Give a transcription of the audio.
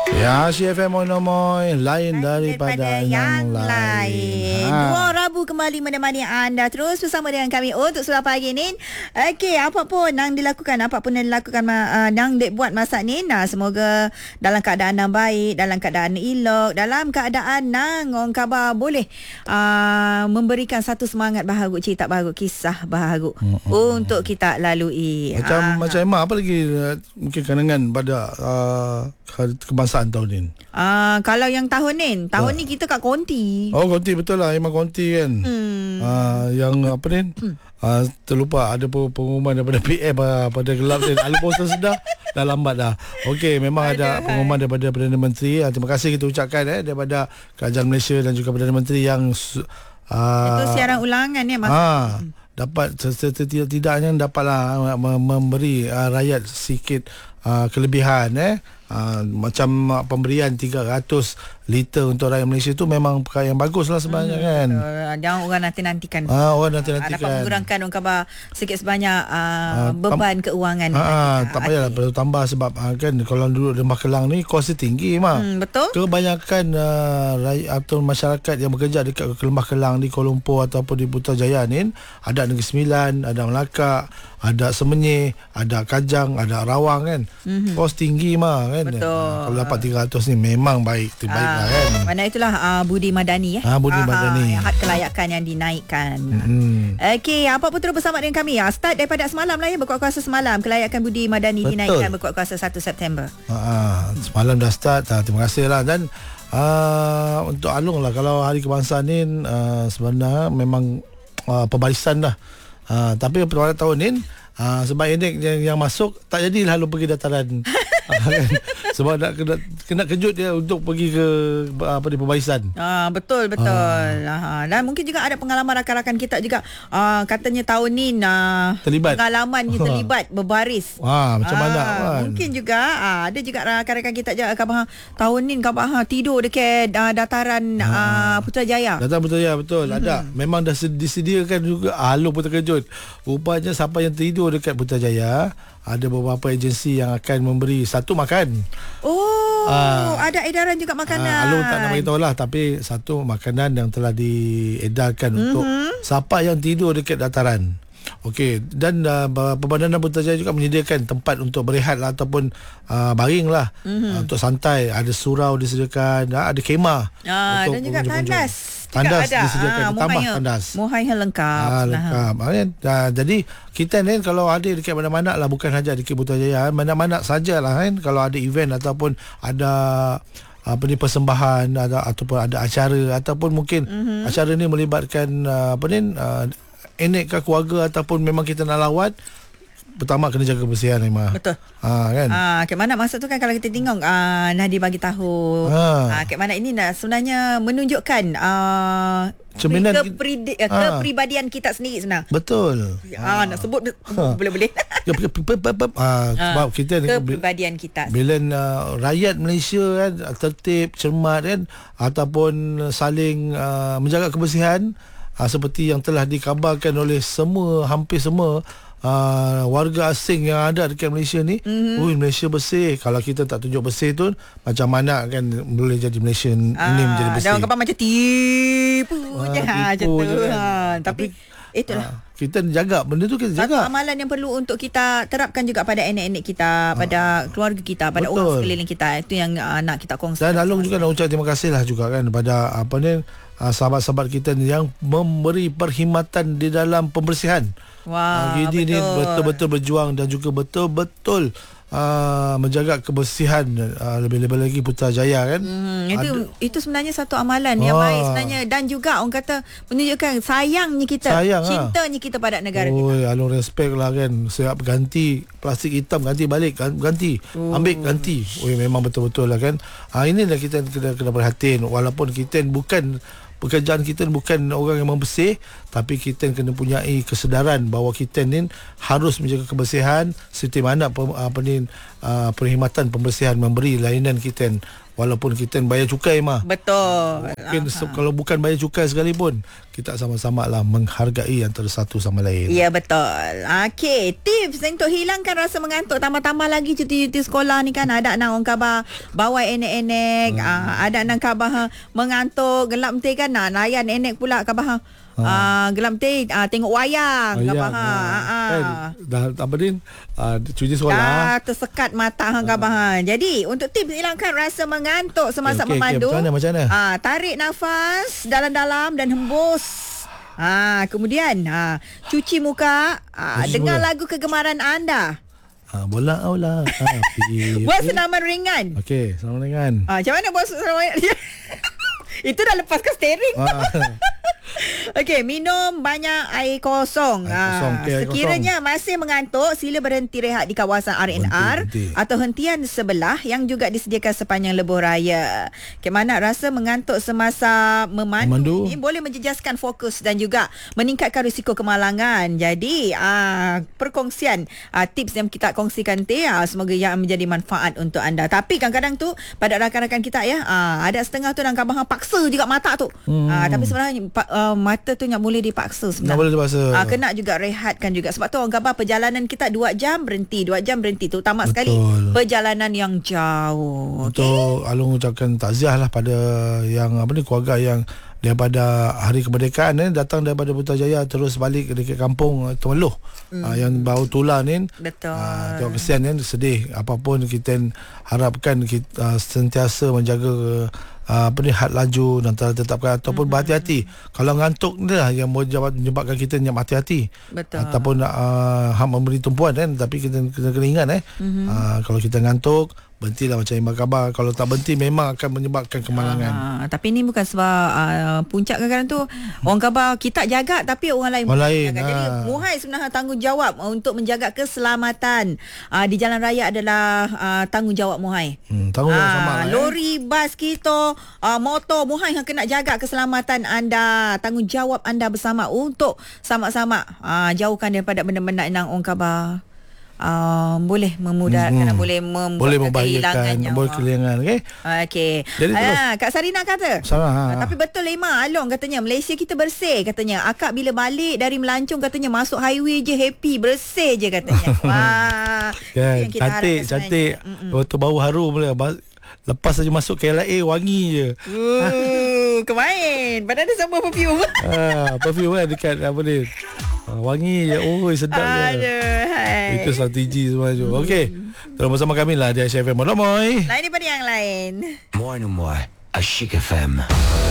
Ya, CFM Monomoy lain daripada yang lain. Dua Rabu kembali menemani anda terus bersama dengan kami untuk Suara Pagi ni. Okey, apa pun yang dilakukan yang buat masa ni, semoga dalam keadaan yang baik, dalam keadaan elok, dalam keadaan orang khabar boleh memberikan satu semangat baharu, cerita baharu, kisah baharu untuk kita lalui. Macam Emma, apa lagi mungkin kenangan pada kebangsaan tahun ni? Kalau yang tahun ni kita kat konti. Oh, konti betul lah, Emma konti kan. Yang apa ni? Terlupa ada pengumuman daripada PM pada gelap ni. Alur poster sudah dah lambat dah. Okey, memang ada pengumuman daripada Perdana Menteri. Terima kasih kita ucapkan daripada Kerajaan Malaysia dan juga Perdana Menteri yang itu siaran ulangan ya, Mas. Dapat setidaknya dapatlah memberi rakyat sikit kelebihan macam pemberian 300 liter untuk rakyat Malaysia tu memang perkara yang bagus lah sebenarnya kan. Jangan orang nanti-nantikan. Orang nanti-nantikan. Dapat mengurangkan orang khabar sikit sebanyak beban keuangan. Tak payahlah perlu tambah sebab kan kalau duduk di Lembah Kelang ni kos dia tinggi betul. Kebanyakan rakyat atau masyarakat yang bekerja dekat Lembah Kelang di Kuala Lumpur ataupun di Putrajaya ni ada Negeri Sembilan, ada Melaka, ada Semenyih, ada Kajang, ada Rawang kan. Kos tinggi kan. Betul. Kalau dapat 300 ni memang terbaik lah kan. Mana itulah Budi Madani Budi Madani. Had kelayakan yang dinaikkan. Okey, apa pun terus bersama dengan kami. Start daripada semalam lah berkuat kuasa semalam. Kelayakan Budi Madani dinaikkan berkuat kuasa 1 September. Semalam dah start. Terima kasih lah. Dan untuk Alung lah, kalau hari kebangsaan ni sebenarnya memang pembarisan dah. Tapi pada tahun ni sebab Enek yang masuk tak jadilah lalu pergi dataran. Sebab nak kena kejut dia untuk pergi ke pembarisan. Betul. Dan mungkin juga ada pengalaman rakan-rakan kita juga katanya tahun ni terlibat. Pengalamannya terlibat berbaris. Macam mana kan? Mungkin juga ada juga rakan-rakan kita juga khabar tahun ni khabar tidur dekat dataran Putrajaya. Dataran Putrajaya betul. Ada. Memang dah disediakan juga. Alung pun terkejut. Rupanya siapa yang tidur dekat Putrajaya, ada beberapa agensi yang akan memberi satu makan. Ada edaran juga makanan. Alung tak nak beritahu lah, tapi satu makanan yang telah diedarkan untuk siapa yang tidur dekat dataran. Okey, dan Perbandaran Putrajaya juga menyediakan tempat untuk berehat lah, ataupun baring lah, untuk santai. Ada surau disediakan, ada kemah dan juga tandas disediakan, tambah tandas. Muhaihan lengkap. Jadi kita ni kalau ada dekat mana-mana lah, bukan saja dekat Putrajaya, mana-mana sajalah kan, kalau ada event ataupun ada persembahan ataupun ada acara, ataupun mungkin acara ni melibatkan Enek ke keluarga ataupun memang kita nak lawat, pertama kena jaga kebersihan Emma. Betul. Kan. Kat mana masa tu kan kalau kita tengok Nadi bagi tahu. Kat mana ini sebenarnya menunjukkan cerminan kepribadian kita sendiri sebenarnya. Betul. Nak sebut boleh-boleh. Sebab kita kepribadian kita. Bila rakyat Malaysia kan tertib, cermat kan, ataupun saling menjaga kebersihan, seperti yang telah dikabarkan oleh hampir semua warga asing yang ada dekat Malaysia ni. Malaysia bersih. Kalau kita tak tunjuk bersih tu, macam mana kan boleh jadi Malaysia ni menjadi bersih. Dan orang kapal macam tipu je tapi itulah kita jaga benda tu, kita jaga. Satu amalan yang perlu untuk kita terapkan juga pada anak-anak kita, pada keluarga kita, pada orang sekeliling kita. Itu yang nak kita kongsi. Dan Alung juga nak ucap terima kasih lah juga kan pada sahabat-sahabat kita ni yang memberi perkhidmatan di dalam pembersihan. Gidi ni betul-betul berjuang dan juga betul-betul menjaga kebersihan, lebih-lebih lagi Putrajaya kan. Itu sebenarnya satu amalan yang baik sebenarnya, dan juga orang kata menunjukkan sayangnya kita, cintanya kita pada negara kita. Alung respect lah kan. Siap ganti plastik hitam, ganti balik, ganti, ambil ganti. Memang betul-betul lah kan. Inilah kita kena perhatian, walaupun kita bukan pekerjaan kita bukan orang yang membersih, tapi kita kena punyai kesedaran bahawa kita ni harus menjaga kebersihan seperti mana perkhidmatan pembersihan memberi layanan kita, walaupun kita bayar cukai mah. Betul. Mungkin kalau bukan bayar cukai sekalipun, kita sama-sama lah menghargai antara satu sama lain. Ya, betul. Okey, tips untuk hilangkan rasa mengantuk, tambah-tambah lagi cuti-cuti sekolah ni kan, ada anak orang khabar bawa enek-enek, ada anak khabar mengantuk, gelap mesti kan, layan enek pula khabar gelap mesti tengok wayang khabar kan, dah apa ni, cuti sekolah dah tersekat mata khabar. Jadi untuk tips hilangkan rasa mengantuk semasa memandu, macam mana? Tarik nafas dalam-dalam dan hembus. Kemudian cuci muka, dengar lagu kegemaran anda. Bola aula. Buat senaman ringan. Okey, senaman ringan. Macam mana buat senaman ringan? Itu dah lepaskan steering. Okey, minum banyak air kosong. Sekiranya masih mengantuk, sila berhenti rehat di kawasan R&R atau hentian sebelah yang juga disediakan sepanjang lebuh raya. Mana rasa mengantuk semasa memandu ini boleh menjejaskan fokus dan juga meningkatkan risiko kemalangan. Jadi, perkongsian tips yang kita kongsikan semoga yang menjadi manfaat untuk anda. Tapi kadang-kadang tu pada rakan-rakan kita ada setengah tu dan kabang paksa juga mata tu. Tapi sebenarnya mata tu nak boleh dipaksa sebenarnya. Nak boleh dipaksa. Kena juga rehatkan juga. Sebab tu orang khabar perjalanan kita 2 jam berhenti, 2 jam berhenti. Terutama sekali perjalanan yang jauh. Untuk Alung ucapkan takziah lah pada yang keluarga yang daripada hari kemerdekaan datang daripada Putrajaya terus balik dekat kampung Temeloh, yang baru tular ni. Betul. Tengok kesian kan, sedih. Apapun kita harapkan kita sentiasa menjaga had laju dan tetapkan ataupun berhati-hati. Kalau ngantuk ni lah yang menyebabkan kita hati-hati. Betul. Ataupun memberi tumpuan kan, tapi kita kena ingat kalau kita ngantuk, berhentilah macam Imam khabar. Kalau tak berhenti memang akan menyebabkan kemalangan. Tapi ni bukan sebab puncak kadang-kadang tu orang khabar kita jaga tapi orang lain jaga. Jadi Muhai sebenarnya tanggungjawab untuk menjaga keselamatan di jalan raya adalah tanggungjawab Muhai. Tanggungjawab sama lah. Lori, bas kita, motor, Muhai yang kena jaga keselamatan anda. Tanggungjawab anda bersama untuk sama-sama jauhkan daripada benda-benda yang orang khabar boleh memudahkan, boleh membahayakan, boleh kehilangan. Okey. Kak Sarina kata tapi betul Lema Along katanya Malaysia kita bersih katanya. Akak bila balik dari melancong katanya masuk highway je happy, bersih je katanya. Wah, kan, cantik waktu bau harum lepas saja masuk KLIA wangi je. Kemain padahal ada semua perfume. Perfume kan dekat apa ni, wangi je. Sedap je. Itu strategi semua tu. Okey, terus bersama kami lah di Aisyah FM. Moy. Lain daripada yang lain. Moy Asyik FM.